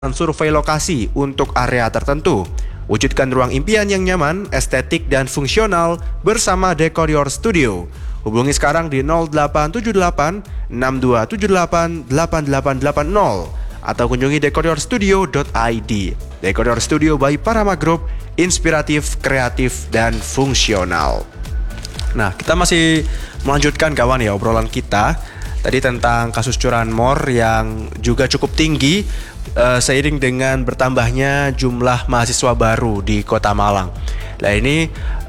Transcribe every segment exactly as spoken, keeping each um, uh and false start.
survei lokasi untuk area tertentu. Wujudkan ruang impian yang nyaman, estetik, dan fungsional bersama Dekorior Studio. Hubungi sekarang di nol delapan tujuh delapan enam dua tujuh delapan delapan delapan delapan nol atau kunjungi dekorior studio dot i d. Dekorior Studio by Parama Group, inspiratif, kreatif, dan fungsional. Nah, kita masih melanjutkan kawan ya obrolan kita tadi tentang kasus curanmor yang juga cukup tinggi uh, seiring dengan bertambahnya jumlah mahasiswa baru di Kota Malang. Nah ini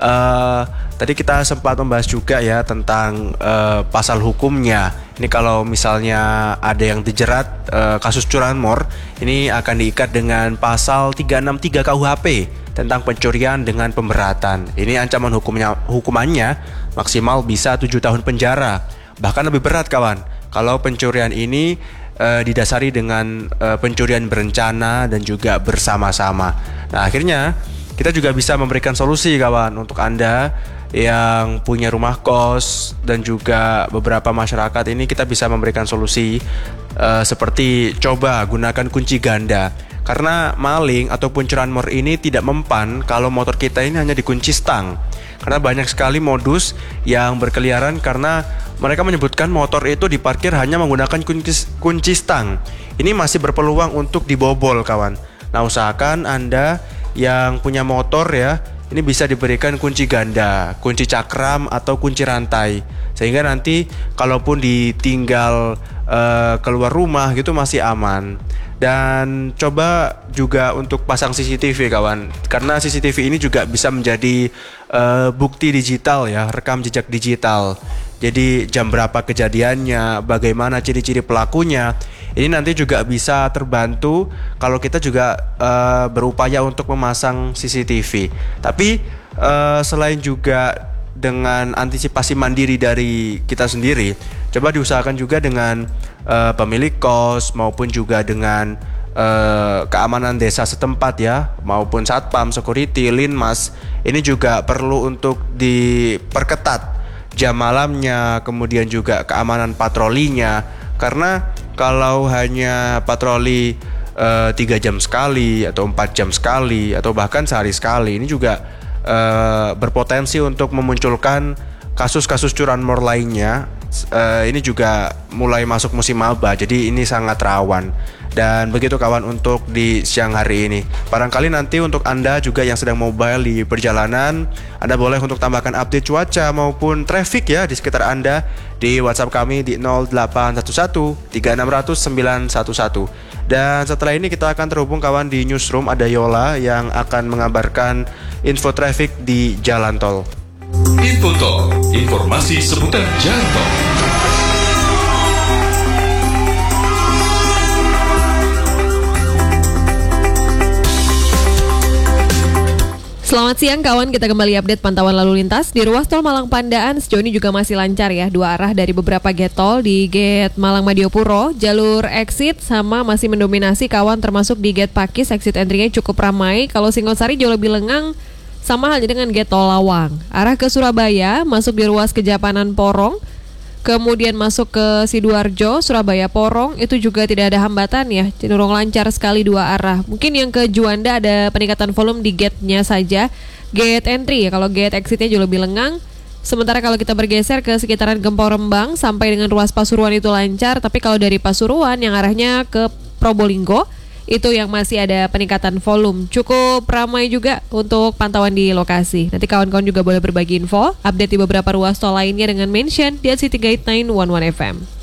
uh, tadi kita sempat membahas juga ya tentang uh, pasal hukumnya. Ini kalau misalnya ada yang dijerat uh, kasus curanmor, ini akan diikat dengan pasal tiga enam tiga K U H P tentang pencurian dengan pemberatan. Ini ancaman hukumnya hukumannya maksimal bisa tujuh tahun penjara. Bahkan lebih berat kawan, kalau pencurian ini e, didasari dengan e, pencurian berencana dan juga bersama-sama. Nah akhirnya kita juga bisa memberikan solusi kawan untuk Anda yang punya rumah kos dan juga beberapa masyarakat ini kita bisa memberikan solusi e, seperti coba gunakan kunci ganda. Karena maling ataupun curanmor ini tidak mempan kalau motor kita ini hanya dikunci stang. Karena banyak sekali modus yang berkeliaran karena mereka menyebutkan motor itu diparkir hanya menggunakan kunci, kunci stang. Ini masih berpeluang untuk dibobol kawan. Nah usahakan Anda yang punya motor ya, ini bisa diberikan kunci ganda, kunci cakram atau kunci rantai. Sehingga nanti kalaupun ditinggal uh, keluar rumah gitu masih aman. Dan coba juga untuk pasang C C T V kawan, karena C C T V ini juga bisa menjadi uh, bukti digital ya, rekam jejak digital. Jadi jam berapa kejadiannya, bagaimana ciri-ciri pelakunya, ini nanti juga bisa terbantu kalau kita juga uh, berupaya untuk memasang C C T V. Tapi uh, selain juga dengan antisipasi mandiri dari kita sendiri, coba diusahakan juga dengan uh, pemilik kos maupun juga dengan uh, keamanan desa setempat ya, maupun satpam, security, linmas. Ini juga perlu untuk diperketat jam malamnya, kemudian juga keamanan patrolinya. Karena kalau hanya patroli tiga uh, jam sekali atau empat jam sekali atau bahkan sehari sekali, ini juga Uh, berpotensi untuk memunculkan kasus-kasus curanmor lainnya. Uh, ini juga mulai masuk musim maba, jadi ini sangat rawan. Dan begitu kawan untuk di siang hari ini. Barangkali nanti untuk Anda juga yang sedang mobile di perjalanan, Anda boleh untuk tambahkan update cuaca maupun traffic ya di sekitar Anda di WhatsApp kami di nol delapan satu satu tiga enam nol nol sembilan satu satu. Dan setelah ini kita akan terhubung kawan di newsroom, ada Yola yang akan mengabarkan info traffic di jalan tol. Info tol, informasi seputar jalan tol. Selamat siang kawan, kita kembali update pantauan lalu lintas. Di ruas tol Malang Pandaan sejauh ini juga masih lancar ya, dua arah dari beberapa gate tol. Di gate Malang Madiopuro, jalur exit sama masih mendominasi kawan, termasuk di gate Pakis, exit entry-nya cukup ramai. Kalau Singosari jauh lebih lengang, sama halnya dengan gate tol Lawang. Arah ke Surabaya, masuk di ruas Kejapanan Porong, kemudian masuk ke Sidoarjo, Surabaya Porong, itu juga tidak ada hambatan ya, cenderung lancar sekali dua arah. Mungkin yang ke Juanda ada peningkatan volume di gate-nya saja, gate entry ya, kalau gate exit-nya jauh lebih lengang. Sementara kalau kita bergeser ke sekitaran Gempol Rembang sampai dengan ruas Pasuruan itu lancar, tapi kalau dari Pasuruan yang arahnya ke Probolinggo, itu yang masih ada peningkatan volume. Cukup ramai juga untuk pantauan di lokasi. Nanti kawan-kawan juga boleh berbagi info, update di beberapa ruas tol lainnya dengan mention di City Guide sembilan satu satu F M.